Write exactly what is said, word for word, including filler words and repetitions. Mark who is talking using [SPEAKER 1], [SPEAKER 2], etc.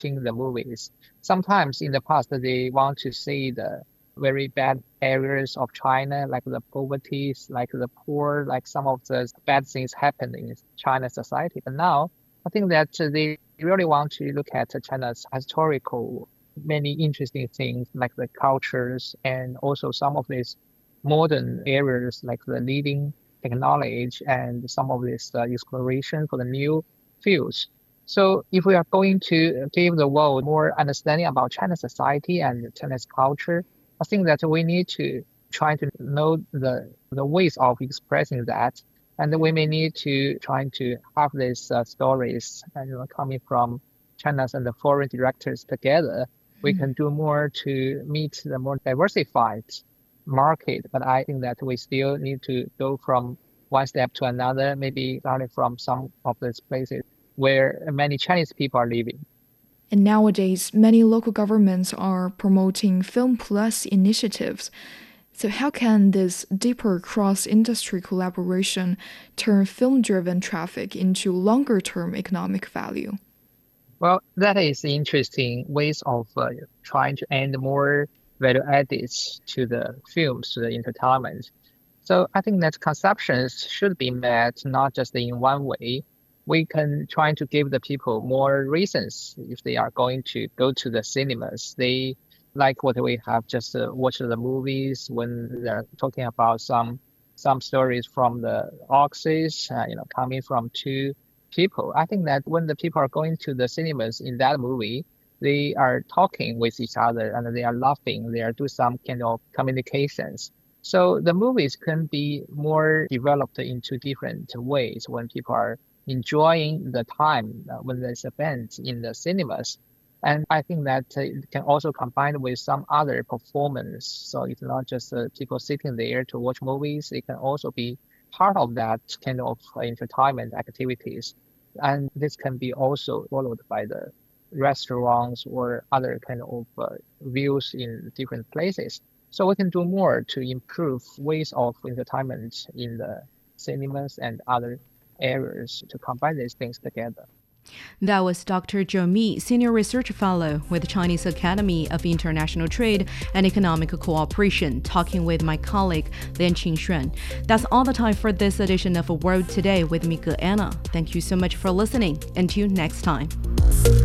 [SPEAKER 1] watching the movies. Sometimes in the past, they want to see the very bad areas of China, like the poverty, like the poor, like some of the bad things happening in China's society. But now, I think that they really want to look at China's historical, many interesting things like the cultures and also some of these modern areas like the leading technology and some of this uh, exploration for the new fields. So if we are going to give the world more understanding about China's society and China's culture, I think that we need to try to know the the ways of expressing that, and we may need to try to have these uh, stories, and you know, coming from China's and the foreign directors together. We can do more to meet the more diversified market, but I think that we still need to go from one step to another, maybe starting from some of these places where many Chinese people are living.
[SPEAKER 2] And nowadays, many local governments are promoting Film Plus initiatives. So, how can this deeper cross industry collaboration turn film driven traffic into longer term economic value?
[SPEAKER 1] Well, that is interesting ways of uh, trying to add more value added to the films, to the entertainment. So I think that consumptions should be met not just in one way. We can try to give the people more reasons if they are going to go to the cinemas. They like what we have just uh, watched the movies when they're talking about some some stories from the Oxys, uh, you know, coming from two people. I think that when the people are going to the cinemas in that movie, they are talking with each other and they are laughing. They are do some kind of communications. So the movies can be more developed into different ways when people are enjoying the time uh, when there's events in the cinemas. And I think that uh, it can also combine with some other performance. So it's not just uh, people sitting there to watch movies. It can also be part of that kind of uh, entertainment activities. And this can be also followed by the restaurants or other kind of uh, views in different places. So we can do more to improve ways of entertainment in the cinemas and other areas to combine these things together.
[SPEAKER 3] That was Doctor Zhou Mi, Senior Research Fellow with the Chinese Academy of International Trade and Economic Cooperation, talking with my colleague Lian Qingxuan. That's all the time for this edition of World Today with me, Ge Anna. Thank you so much for listening. Until next time.